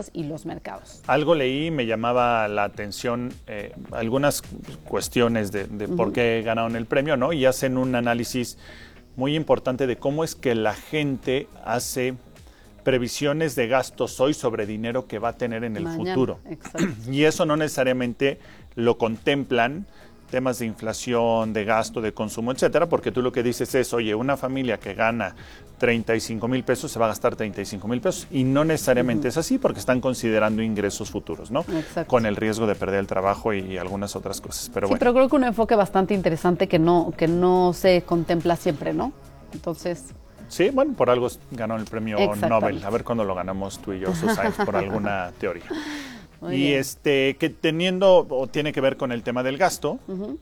finanzas y los mercados. Algo leí, me llamaba la atención algunas cuestiones de por qué ganaron el premio, ¿no? Y hacen un análisis muy importante de cómo es que la gente hace previsiones de gastos hoy sobre dinero que va a tener en el futuro. Exacto. Y eso no necesariamente lo contemplan temas de inflación, de gasto, de consumo, etcétera, porque tú lo que dices es, oye, una familia que gana 35 mil pesos se va a gastar 35 mil pesos, y no necesariamente es así, porque están considerando ingresos futuros, ¿no? Exacto. Con el riesgo de perder el trabajo y algunas otras cosas. Pero sí, bueno. pero creo que un enfoque bastante interesante que no se contempla siempre, ¿no? Entonces... Sí, bueno, por algo ganó el premio Nobel. A ver cuándo lo ganamos tú y yo, Susana, por alguna teoría. Muy y bien. que teniendo, o tiene que ver con el tema del gasto,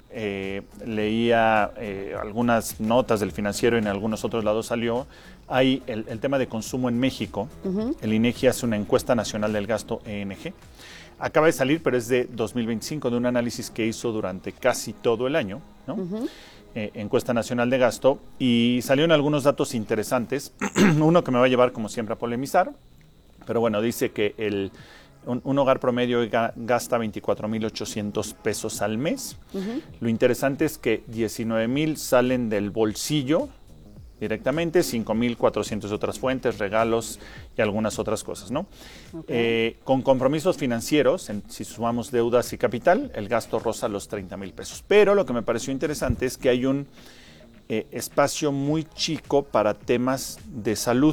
leía algunas notas del Financiero y en algunos otros lados salió, hay el tema de consumo en México. El INEGI hace una encuesta nacional del gasto ENG. Acaba de salir, pero es de 2025, de un análisis que hizo durante casi todo el año, ¿no? Encuesta nacional de gasto, y salieron algunos datos interesantes. Uno que me va a llevar, como siempre, a polemizar, pero bueno, dice que un hogar promedio gasta 24,800 pesos al mes. Lo interesante es que 19,000 salen del bolsillo directamente, 5,400 de otras fuentes, regalos y algunas otras cosas, ¿no? Okay. Con compromisos financieros, si sumamos deudas y capital, el gasto roza los 30,000 pesos. Pero lo que me pareció interesante es que hay un espacio muy chico para temas de salud.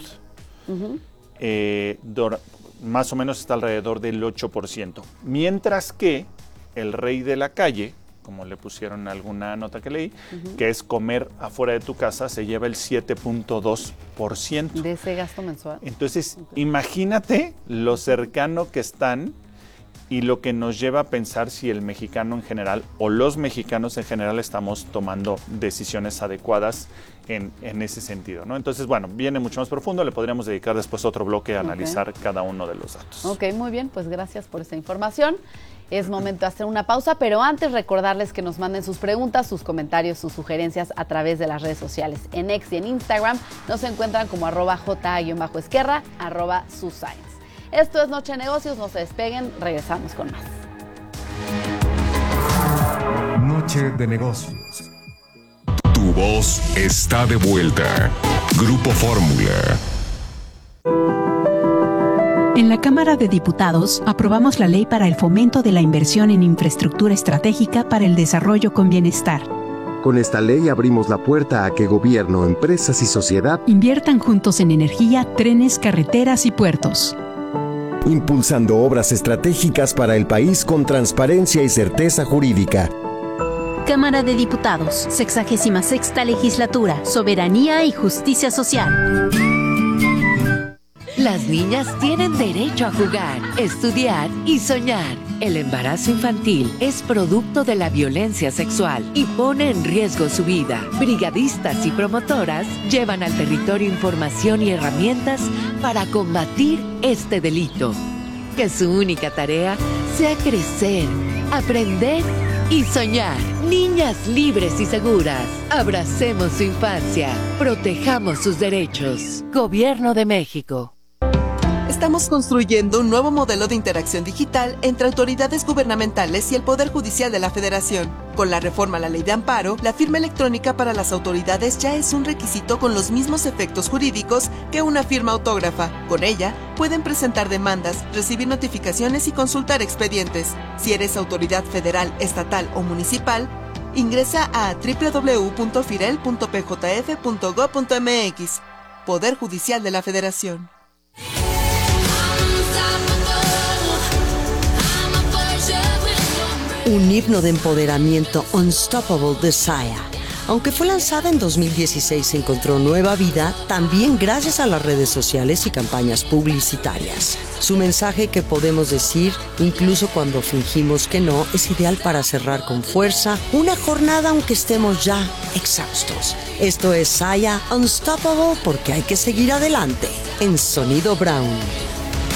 Más o menos está alrededor del 8%. Mientras que el rey de la calle, como le pusieron alguna nota que leí, que es comer afuera de tu casa, se lleva el 7.2%. De ese gasto mensual. Entonces, imagínate lo cercano que están y lo que nos lleva a pensar si el mexicano en general o los mexicanos en general estamos tomando decisiones adecuadas en ese sentido, ¿no? Entonces, bueno, viene mucho más profundo, le podríamos dedicar después otro bloque a analizar cada uno de los datos. Ok, muy bien, pues gracias por esta información. Es momento de hacer una pausa, pero antes recordarles que nos manden sus preguntas, sus comentarios, sus sugerencias a través de las redes sociales. En X y en Instagram nos encuentran como @JA_Esquerra, @SuScience. Esto es Noche de Negocios, no se despeguen, regresamos con más. Noche de Negocios. Tu voz está de vuelta. Grupo Fórmula. En la Cámara de Diputados aprobamos la Ley para el Fomento de la Inversión en Infraestructura Estratégica para el Desarrollo con Bienestar. Con esta ley abrimos la puerta a que gobierno, empresas y sociedad inviertan juntos en energía, trenes, carreteras y puertos, impulsando obras estratégicas para el país con transparencia y certeza jurídica. Cámara de Diputados, 66ª Legislatura, Soberanía y Justicia Social. Las niñas tienen derecho a jugar, estudiar y soñar. El embarazo infantil es producto de la violencia sexual y pone en riesgo su vida. Brigadistas y promotoras llevan al territorio información y herramientas para combatir este delito. Que su única tarea sea crecer, aprender y soñar. Niñas libres y seguras. Abracemos su infancia. Protejamos sus derechos. Gobierno de México. Estamos construyendo un nuevo modelo de interacción digital entre autoridades gubernamentales y el Poder Judicial de la Federación. Con la reforma a la Ley de Amparo, la firma electrónica para las autoridades ya es un requisito con los mismos efectos jurídicos que una firma autógrafa. Con ella, pueden presentar demandas, recibir notificaciones y consultar expedientes. Si eres autoridad federal, estatal o municipal, ingresa a www.firel.pjf.gov.mx. Poder Judicial de la Federación. Un himno de empoderamiento, Unstoppable de Sia. Aunque fue lanzada en 2016, encontró nueva vida también gracias a las redes sociales y campañas publicitarias. Su mensaje, que podemos decir, incluso cuando fingimos que no, es ideal para cerrar con fuerza una jornada aunque estemos ya exhaustos. Esto es Sia Unstoppable, porque hay que seguir adelante. En Sonido Brown.